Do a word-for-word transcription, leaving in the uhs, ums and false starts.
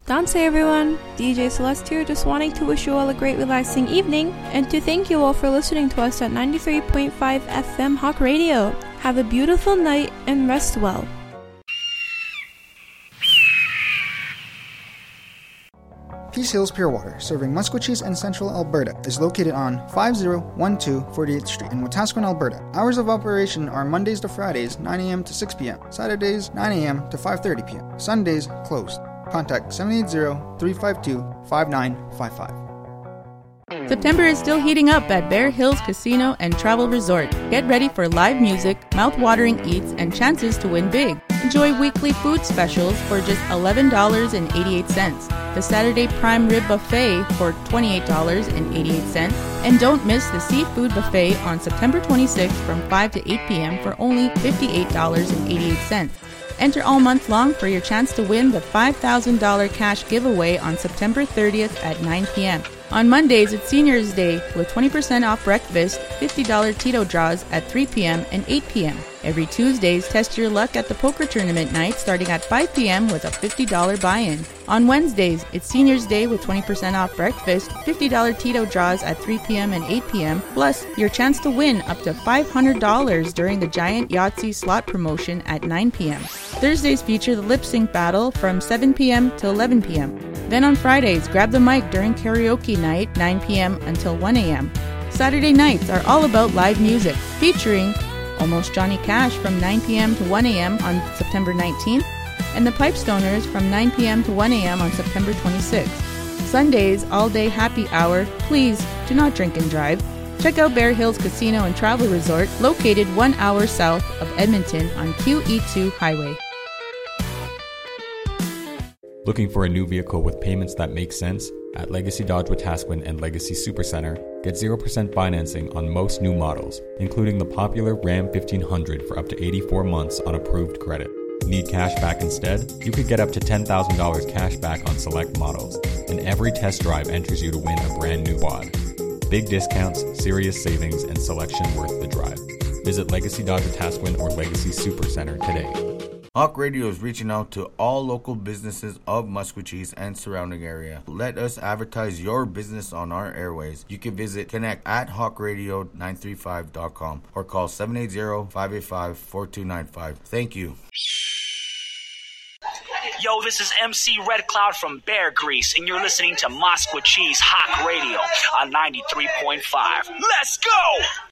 Danse everyone! D J Celeste here, just wanting to wish you all a great relaxing evening and to thank you all for listening to us at ninety-three point five F M Hawk Radio. Have a beautiful night and rest well. Peace Hills Pure Water, serving Musqueam and Central Alberta, is located on five oh one two forty-eighth Street in Wetaskiwin, Alberta. Hours of operation are Mondays to Fridays, nine a.m. to six p.m., Saturdays, nine a.m. to five thirty p.m., Sundays, closed. Contact seven eight zero, three five two, five nine five five. September is still heating up at Bear Hills Casino and Travel Resort. Get ready for live music, mouth-watering eats, and chances to win big. Enjoy weekly food specials for just eleven dollars and eighty-eight cents. The Saturday Prime Rib Buffet for twenty-eight dollars and eighty-eight cents. And don't miss the Seafood Buffet on September twenty-sixth from five to eight p.m. for only fifty-eight dollars and eighty-eight cents. Enter all month long for your chance to win the five thousand dollars cash giveaway on September thirtieth at nine p.m. On Mondays, it's Seniors Day with twenty percent off breakfast, fifty dollars Tito draws at three p.m. and eight p.m. Every Tuesdays, test your luck at the poker tournament night starting at five p.m. with a fifty dollars buy-in. On Wednesdays, it's Seniors Day with twenty percent off breakfast, fifty dollars Tito draws at three p.m. and eight p.m., plus your chance to win up to five hundred dollars during the Giant Yahtzee slot promotion at nine p.m. Thursdays feature the lip sync battle from seven p.m. to eleven p.m. Then on Fridays, grab the mic during karaoke night, nine p.m. until one a.m. Saturday nights are all about live music, featuring Almost Johnny Cash from nine p.m. to one a.m. on September nineteenth, and the Pipestoners from nine p.m. to one a.m. on September twenty-sixth. Sundays, all-day happy hour. Please do not drink and drive. Check out Bear Hills Casino and Travel Resort, located one hour south of Edmonton on Q E two Highway. Looking for a new vehicle with payments that make sense? At Legacy Dodge Wetaskiwin and Legacy Supercenter, get zero percent financing on most new models, including the popular Ram fifteen hundred for up to eighty-four months on approved credit. Need cash back instead? You could get up to ten thousand dollars cash back on select models, and every test drive enters you to win a brand new quad. Big discounts, serious savings, and selection worth the drive. Visit Legacy Dodge Wetaskiwin or Legacy Supercenter today. Hawk Radio is reaching out to all local businesses of Musqueam and surrounding area. Let us advertise your business on our airways. You can visit connect at hawk radio nine three five dot com or call seven eight zero, five eight five, four two nine five. Thank you. Yo, this is M C Red Cloud from Bear Grease, and you're listening to Musqueam's Hawk Radio on ninety-three point five. Let's go!